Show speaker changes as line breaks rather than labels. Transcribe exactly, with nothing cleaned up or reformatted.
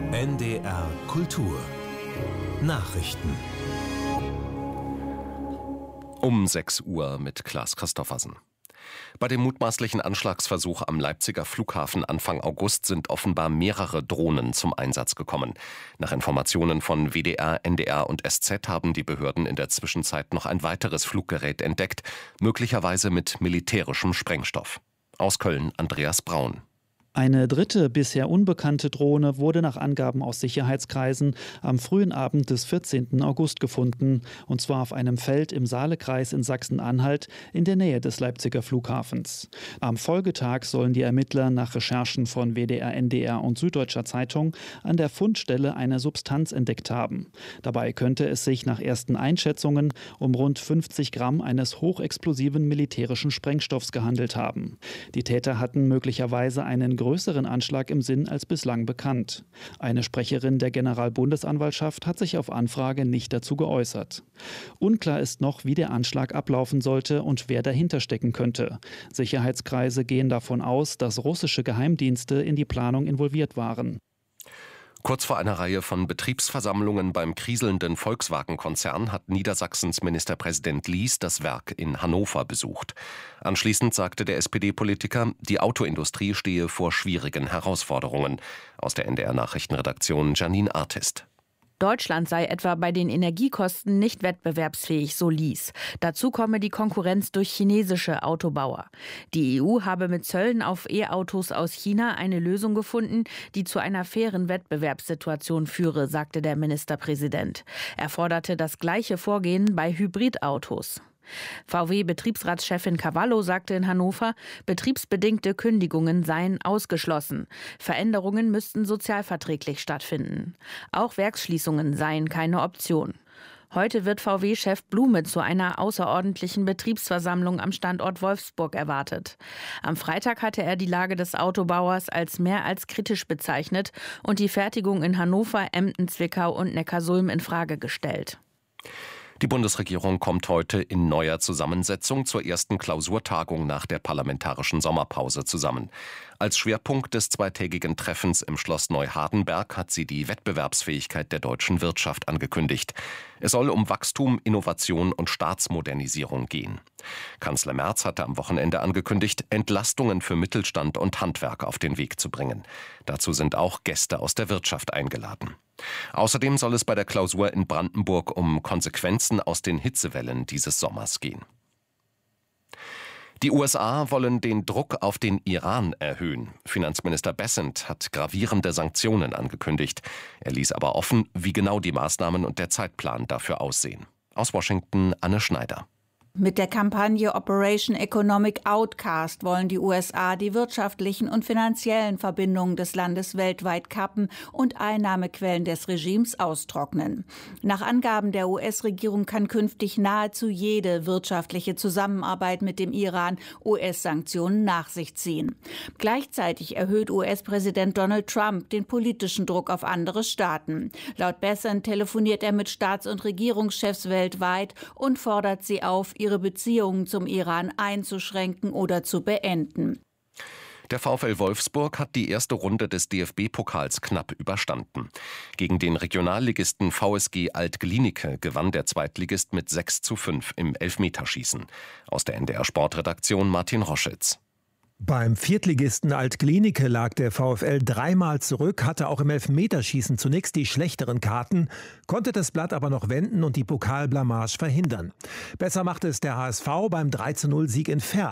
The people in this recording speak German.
N D R Kultur Nachrichten
Um sechs Uhr mit Klaas Christoffersen. Bei dem mutmaßlichen Anschlagsversuch am Leipziger Flughafen Anfang August sind offenbar mehrere Drohnen zum Einsatz gekommen. Nach Informationen von W D R, N D R und S Z haben die Behörden in der Zwischenzeit noch ein weiteres Fluggerät entdeckt, möglicherweise mit militärischem Sprengstoff. Aus Köln Andreas Braun.
Eine dritte, bisher unbekannte Drohne wurde nach Angaben aus Sicherheitskreisen am frühen Abend des vierzehnten August gefunden, und zwar auf einem Feld im Saalekreis in Sachsen-Anhalt in der Nähe des Leipziger Flughafens. Am Folgetag sollen die Ermittler nach Recherchen von W D R, N D R und Süddeutscher Zeitung an der Fundstelle eine Substanz entdeckt haben. Dabei könnte es sich nach ersten Einschätzungen um rund fünfzig Gramm eines hochexplosiven militärischen Sprengstoffs gehandelt haben. Die Täter hatten möglicherweise einen größeren Anschlag im Sinn als bislang bekannt. Eine Sprecherin der Generalbundesanwaltschaft hat sich auf Anfrage nicht dazu geäußert. Unklar ist noch, wie der Anschlag ablaufen sollte und wer dahinter stecken könnte. Sicherheitskreise gehen davon aus, dass russische Geheimdienste in die Planung involviert waren.
Kurz vor einer Reihe von Betriebsversammlungen beim kriselnden Volkswagen-Konzern hat Niedersachsens Ministerpräsident Lies das Werk in Hannover besucht. Anschließend sagte der S P D-Politiker, die Autoindustrie stehe vor schwierigen Herausforderungen. Aus der N D R-Nachrichtenredaktion Janine Artist.
Deutschland sei etwa bei den Energiekosten nicht wettbewerbsfähig, so Lies. Dazu komme die Konkurrenz durch chinesische Autobauer. Die E U habe mit Zöllen auf E-Autos aus China eine Lösung gefunden, die zu einer fairen Wettbewerbssituation führe, sagte der Ministerpräsident. Er forderte das gleiche Vorgehen bei Hybridautos. V W-Betriebsratschefin Cavallo sagte in Hannover, betriebsbedingte Kündigungen seien ausgeschlossen. Veränderungen müssten sozialverträglich stattfinden. Auch Werksschließungen seien keine Option. Heute wird V W-Chef Blume zu einer außerordentlichen Betriebsversammlung am Standort Wolfsburg erwartet. Am Freitag hatte er die Lage des Autobauers als mehr als kritisch bezeichnet und die Fertigung in Hannover, Emden, Zwickau und Neckarsulm in Frage gestellt.
Die Bundesregierung kommt heute in neuer Zusammensetzung zur ersten Klausurtagung nach der parlamentarischen Sommerpause zusammen. Als Schwerpunkt des zweitägigen Treffens im Schloss Neuhardenberg hat sie die Wettbewerbsfähigkeit der deutschen Wirtschaft angekündigt. Es soll um Wachstum, Innovation und Staatsmodernisierung gehen. Kanzler Merz hatte am Wochenende angekündigt, Entlastungen für Mittelstand und Handwerk auf den Weg zu bringen. Dazu sind auch Gäste aus der Wirtschaft eingeladen. Außerdem soll es bei der Klausur in Brandenburg um Konsequenzen aus den Hitzewellen dieses Sommers gehen. Die U S A wollen den Druck auf den Iran erhöhen. Finanzminister Bessent hat gravierende Sanktionen angekündigt. Er ließ aber offen, wie genau die Maßnahmen und der Zeitplan dafür aussehen. Aus Washington Anne Schneider.
Mit der Kampagne Operation Economic Outcast wollen die U S A die wirtschaftlichen und finanziellen Verbindungen des Landes weltweit kappen und Einnahmequellen des Regimes austrocknen. Nach Angaben der U S-Regierung kann künftig nahezu jede wirtschaftliche Zusammenarbeit mit dem Iran U S-Sanktionen nach sich ziehen. Gleichzeitig erhöht U S-Präsident Donald Trump den politischen Druck auf andere Staaten. Laut Bessent telefoniert er mit Staats- und Regierungschefs weltweit und fordert sie auf, ihre Beziehungen zum Iran einzuschränken oder zu beenden.
Der VfL Wolfsburg hat die erste Runde des D F B-Pokals knapp überstanden. Gegen den Regionalligisten V S G Alt-Glienicke gewann der Zweitligist mit sechs zu fünf im Elfmeterschießen. Aus der N D R-Sportredaktion Martin Roschitz.
Beim Viertligisten Alt-Glienicke lag der VfL dreimal zurück, hatte auch im Elfmeterschießen zunächst die schlechteren Karten, konnte das Blatt aber noch wenden und die Pokalblamage verhindern. Besser machte es der H S V beim drei zu null Sieg in Verl.